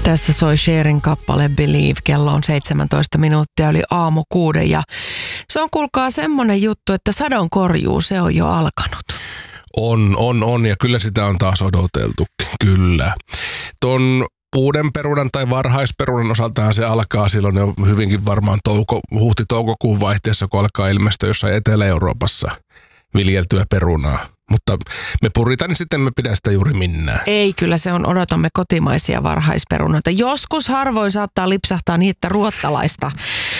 Tässä soi Sherin kappale Believe. Kello on 17 minuuttia yli aamu 6 ja se on kuulkaa semmonen juttu, että sadonkorjuu se on jo alkanut. On ja kyllä sitä on taas odoteltukin, kyllä. Ton uuden perunan tai varhaisperunan osaltaan se alkaa silloin jo hyvinkin varmaan huhti-toukokuun vaihteessa, kun alkaa ilmestyä jossain Etelä-Euroopassa viljeltyä perunaa. Mutta me puritaan, niin sitten me pidä sitä juuri minnään. Ei, kyllä se on, odotamme kotimaisia varhaisperunoita. Joskus harvoin saattaa lipsahtaa niin, että ruottalaista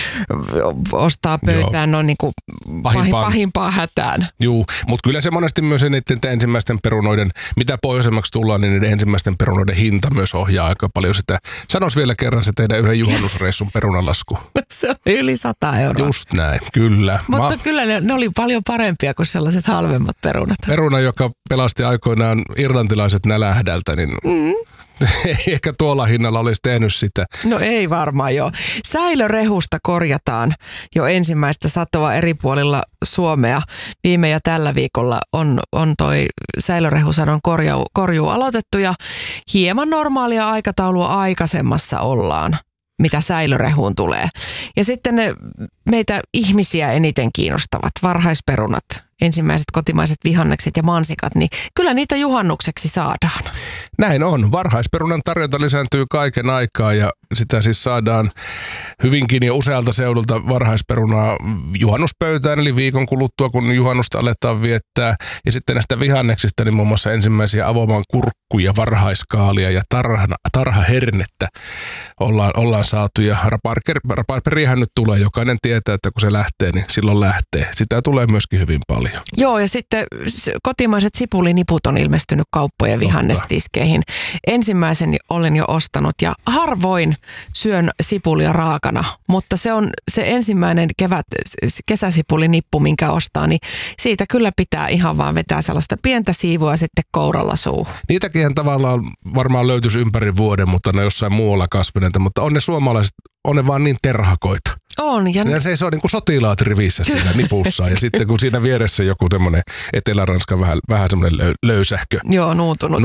ostaa pöytään no niin kuin pahimpaan hätään. Juu, mutta kyllä se monesti myös niiden ensimmäisten perunoiden, mitä pohjoisemmaksi tullaan, niin niiden ensimmäisten perunoiden hinta myös ohjaa aika paljon sitä. Sanois vielä kerran se teidän yhden juhannusreissun perunalasku. Se on yli 100 euroa. Just näin, kyllä. Mutta kyllä ne oli paljon parempia kuin sellaiset halvemmat perunat. Peruna, joka pelasti aikoinaan irlantilaiset nälähdältä, niin ei ehkä tuolla hinnalla olisi tehnyt sitä. No ei varmaan joo. Säilörehusta korjataan jo ensimmäistä satoa eri puolilla Suomea. Viime ja tällä viikolla on toi säilörehusadon korjuu aloitettu ja hieman normaalia aikataulua aikaisemmassa ollaan, mitä säilörehuun tulee. Ja sitten ne meitä ihmisiä eniten kiinnostavat varhaisperunat, ensimmäiset kotimaiset vihannekset ja mansikat, niin kyllä niitä juhannukseksi saadaan. Näin on. Varhaisperunan tarjonta lisääntyy kaiken aikaa ja sitä siis saadaan hyvinkin jo usealta seudulta varhaisperunaa juhannuspöytään, eli viikon kuluttua, kun juhannusta aletaan viettää. Ja sitten näistä vihanneksista, niin muun muassa ensimmäisiä avomaan kurkkuja, varhaiskaalia ja tarhahernettä ollaan saatu. Ja raparperiähän nyt tulee. Jokainen tietää, että kun se lähtee, niin silloin lähtee. Sitä tulee myöskin hyvin paljon. Joo, ja sitten kotimaiset sipuliniput on ilmestynyt kauppojen vihannestiskeihin. Ensimmäisen olen jo ostanut ja harvoin syön sipulia raakana, mutta se on se ensimmäinen kesäsipulinippu, minkä ostaa, niin siitä kyllä pitää ihan vaan vetää sellaista pientä siivua sitten kouralla suuhun. Niitäkin tavallaan varmaan löytyisi ympäri vuoden, mutta ne jossain muualla kasvineita, mutta on ne suomalaiset, on ne vaan niin terhakoita. On. Ja se seisoo niin kuin sotilaat rivissä siinä nipussa ja sitten kun siinä vieressä joku semmoinen Etelä-Ranskan vähän semmoinen löysähkö. Joo, nuutunut